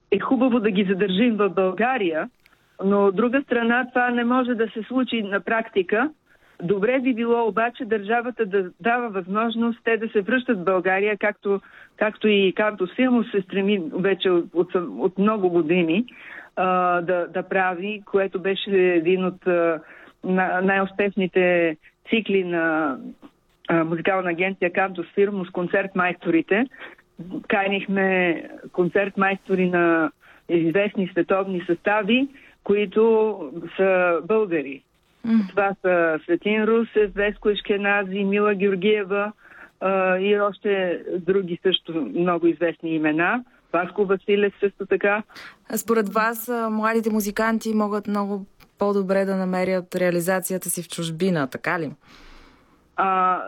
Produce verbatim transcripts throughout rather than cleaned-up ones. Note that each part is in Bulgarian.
е хубаво да ги задържим в България, но от друга страна това не може да се случи на практика. Добре би било обаче държавата да дава възможност те да се връщат в България, както, както и Кантус Филмов се стреми вече от, от, от много години а, да, да прави, което беше един от а, най-успешните цикли на а, музикална агенция Кантус Филмов с концертмайсторите. Канихме концертмайстори на известни световни състави, които са българи. Mm. Това са Светин Русев, Веско Ешкенази, Мила Георгиева а, и още други също много известни имена. Васко Василев също така. Според вас младите музиканти могат много по-добре да намерят реализацията си в чужбина, така ли? А,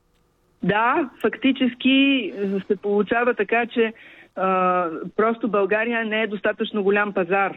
да, фактически се получава така, че а, просто България не е достатъчно голям пазар.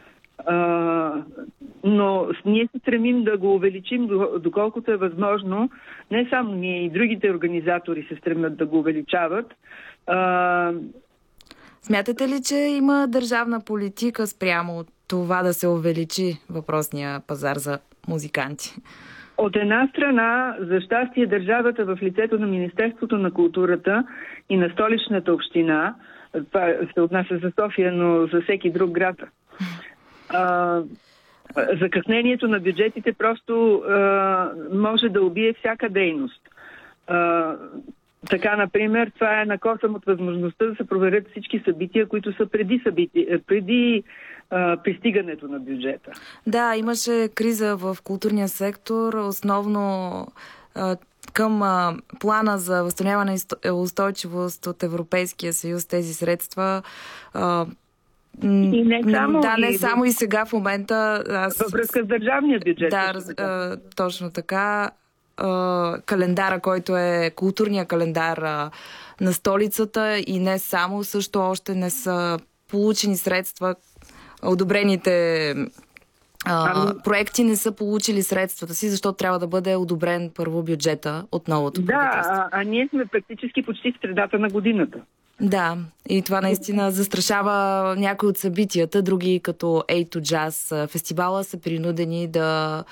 Uh, но ние се стремим да го увеличим доколкото е възможно. Не само ние, и другите организатори се стремят да го увеличават. Uh... Смятате ли, че има държавна политика спрямо това да се увеличи въпросния пазар за музиканти? От една страна, за щастие, държавата в лицето на Министерството на културата и на Столичната община, това се отнася за София, но за всеки друг град, Uh, закъснението на бюджетите просто uh, може да убие всяка дейност. Uh, така, например, това е накосъм от възможността да се проверят всички събития, които са преди, събития, преди uh, пристигането на бюджета. Да, имаше криза в културния сектор, основно uh, към uh, плана за възстановяване и устойчивост от Европейския съюз, тези средства uh, И не само, да, не и само и сега в момента. Аз... Във връзка с държавния бюджет. Да, раз, а, точно така. А, календара, който е културния календар а, на столицата и не само, също още не са получени средства. Одобрените а, ами... проекти не са получили средствата си, защото трябва да бъде одобрен първо бюджета от новото правителство. Да, а, а ние сме практически почти в средата на годината. Да, и това наистина застрашава някои от събитията. Други, като Ей ту Jazz фестивала, са принудени да,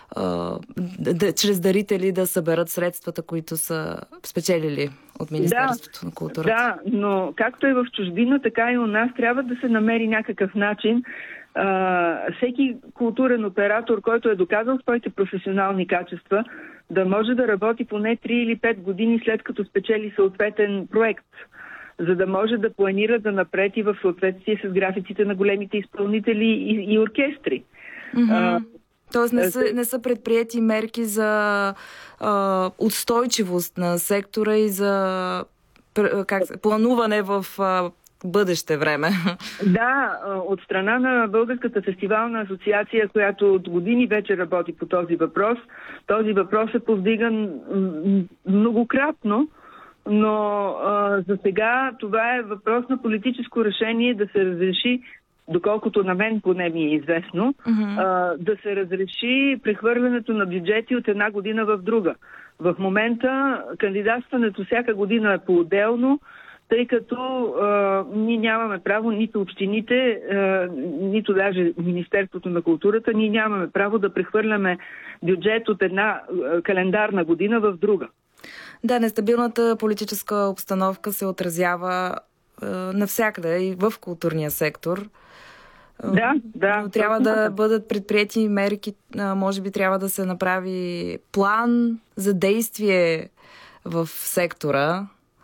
да, да чрез дарители да съберат средствата, които са спечелили от Министерството да, на културата. Да, но както е в чужбина, така и у нас трябва да се намери някакъв начин. Uh, всеки културен оператор, който е доказал своите професионални качества, да може да работи поне три или пет години след като спечели съответен проект, за да може да планира да напред и в съответствие с графиците на големите изпълнители и, и оркестри. Mm-hmm. А, Тоест не са, не са предприети мерки за а, устойчивост на сектора и за как, плануване в а, бъдеще време. Да, от страна на Българската фестивална асоциация, която от години вече работи по този въпрос, този въпрос е повдиган многократно, но а, за сега това е въпрос на политическо решение да се разреши, доколкото на мен поне ми е известно, mm-hmm. а, да се разреши прехвърлянето на бюджети от една година в друга. В момента кандидатстването всяка година е по-отделно, тъй като а, ние нямаме право, нито общините, а, нито даже Министерството на културата, ние нямаме право да прехвърляме бюджет от една а, календарна година в друга. Да, нестабилната политическа обстановка се отразява а, навсякъде и в културния сектор. Да, да. Но трябва да бъдат предприети мерки, а, може би трябва да се направи план за действие в сектора.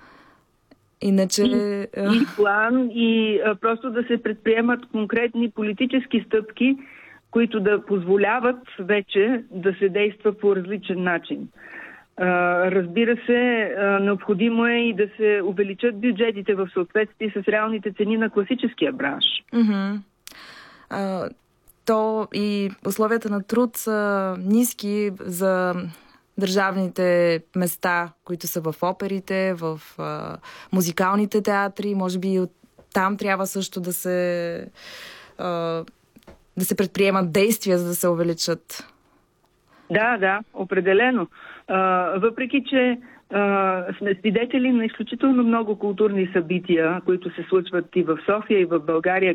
Иначе... И, и план, и а, просто да се предприемат конкретни политически стъпки, които да позволяват вече да се действа по различен начин. А, разбира се, а, необходимо е и да се увеличат бюджетите в съответствие с реалните цени на класическия бранш. Mm-hmm. А, то и условията на труд са ниски за държавните места, които са в оперите, в а, музикалните театри. Може би и от там трябва също да се а, да се предприемат действия, за да се увеличат. Да, да, определено. А, въпреки, че а, сме свидетели на изключително много културни събития, които се случват и в София, и в България,